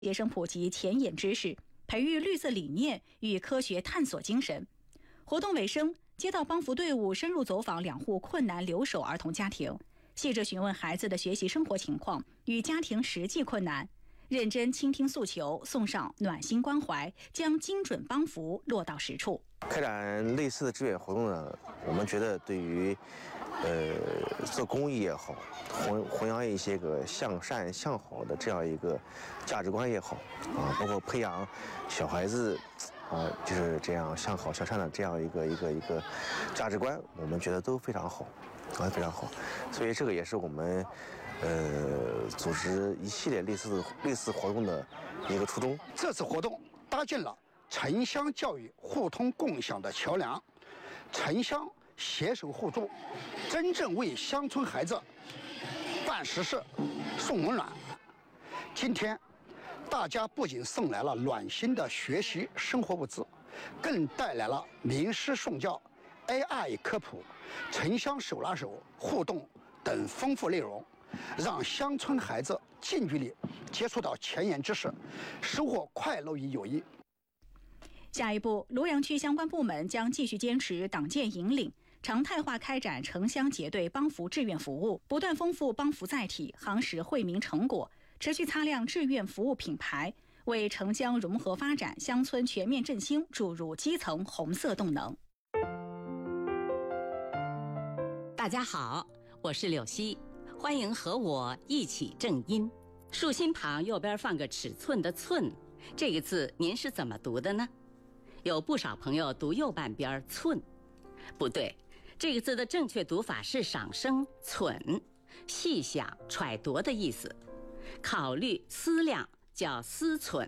学生普及前沿知识，培育绿色理念与科学探索精神。活动尾声，街道帮扶队伍深入走访2户困难留守儿童家庭，细致询问孩子的学习生活情况与家庭实际困难，认真倾听诉求，送上暖心关怀，将精准帮扶落到实处。 开展类似的志愿活动呢，我们觉得对于做公益也好，弘扬一些个向善向好的这样一个价值观也好啊，包括培养小孩子就是这样向好向善的这样一个价值观，我们觉得都非常好，非常好。所以这个也是我们组织一系列类似活动的一个初衷。 这次活动搭建了城乡教育互通共享的桥梁，城乡携手互助，真正为乡村孩子办实事、送温暖。今天，大家不仅送来了暖心的学习生活物资，更带来了名师送教、AI 科普、城乡手拉手互动等丰富内容，让乡村孩子近距离接触到前沿知识，收获快乐与友谊。 下一步，庐阳区相关部门将继续坚持党建引领，常态化开展城乡结对帮扶志愿服务，不断丰富帮扶载体，夯实惠民成果，持续擦亮志愿服务品牌，为城乡融合发展、乡村全面振兴注入基层红色动能。 大家好，我是柳溪，欢迎和我一起正音。竖心旁右边放个尺寸的寸，这个字您是怎么读的呢？有不少朋友读右半边寸，不对，这个字的正确读法是赏声忖，细想揣度的意思，考虑思量叫思忖。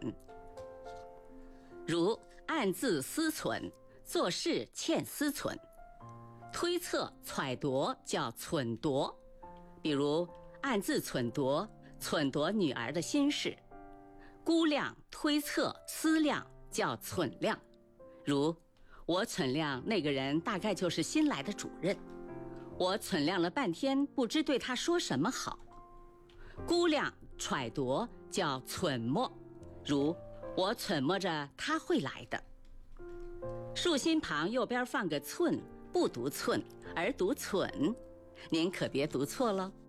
如暗自思忖，做事欠思忖；推测揣度叫忖度，比如暗自忖度女儿的心事；估量推测思量叫忖量，如我忖量那个人大概就是新来的主任，我忖量了半天不知对他说什么好。估量揣度叫忖摸，如我忖摸着他会来的。竖心旁右边放个寸，不读寸而读忖，您可别读错了。